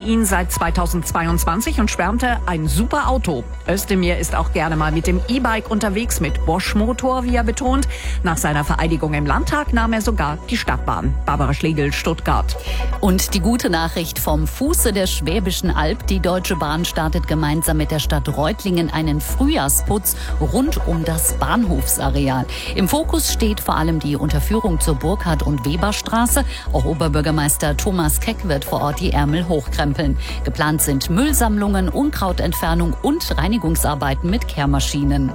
ihn seit 2022 und schwärmte, ein super Auto. Özdemir ist auch gerne mal mit dem E-Bike unterwegs, mit Bosch-Motor, wie er betont. Nach seiner Vereidigung im Landtag nahm er sogar die Stadtbahn. Barbara Schlegel, Stuttgart. Und die gute Nachricht vom Fuße der Schwäbischen Alb. Die Deutsche Bahn startet gemeinsam mit der Stadt Reutlingen einen Frühjahrsputz rund um das Bahnhofsareal. Im Fokus steht vor allem die Unterführung zur Burkhard- und Weberstraße. Auch Oberbürgermeister Thomas Keck wird vor Ort die Ärmel hochkrempeln. Geplant sind Müllsammlungen, Unkrautentfernung und Reinigungsarbeiten mit Kehrmaschinen.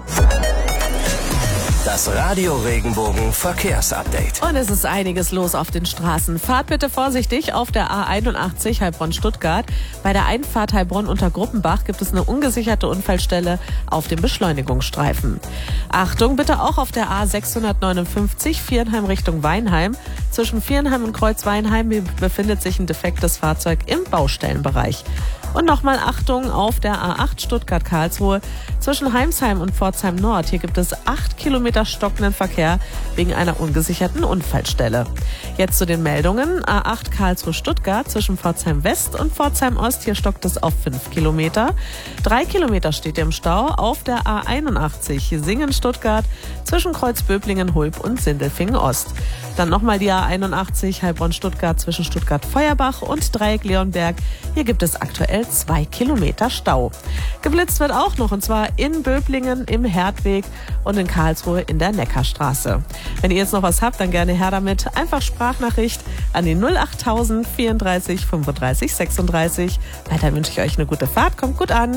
Das Radio Regenbogen Verkehrsupdate. Und es ist einiges los auf den Straßen. Fahrt bitte vorsichtig auf der A81 Heilbronn-Stuttgart. Bei der Einfahrt Heilbronn unter Gruppenbach gibt es eine ungesicherte Unfallstelle auf dem Beschleunigungsstreifen. Achtung bitte auch auf der A659 Viernheim Richtung Weinheim. Zwischen Viernheim und Kreuz-Weinheim befindet sich ein defektes Fahrzeug im Baustellenbereich. Und nochmal Achtung auf der A8 Stuttgart-Karlsruhe zwischen Heimsheim und Pforzheim Nord. Hier gibt es 8 Kilometer stockenden Verkehr wegen einer ungesicherten Unfallstelle. Jetzt zu den Meldungen. A8 Karlsruhe-Stuttgart zwischen Pforzheim West und Pforzheim Ost. Hier stockt es auf 5 Kilometer. 3 Kilometer steht im Stau auf der A81 Singen-Stuttgart zwischen Kreuzböblingen, Hulb und Sindelfingen Ost. Dann nochmal die A81 Heilbronn-Stuttgart zwischen Stuttgart-Feuerbach und Dreieck-Leonberg. Hier gibt es aktuell 2 Kilometer Stau. Geblitzt wird auch noch, und zwar in Böblingen im Herdweg und in Karlsruhe in der Neckarstraße. Wenn ihr jetzt noch was habt, dann gerne her damit. Einfach Sprachnachricht an die 08000 34 35 36. Weiter wünsche ich euch eine gute Fahrt. Kommt gut an.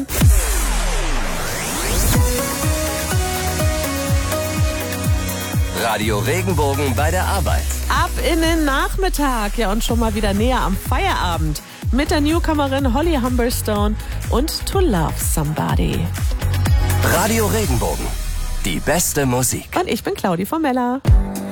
Radio Regenbogen bei der Arbeit. Ab in den Nachmittag, ja, und schon mal wieder näher am Feierabend mit der Newcomerin Holly Humberstone und To Love Somebody. Radio Regenbogen, die beste Musik. Und ich bin Claudi Formella.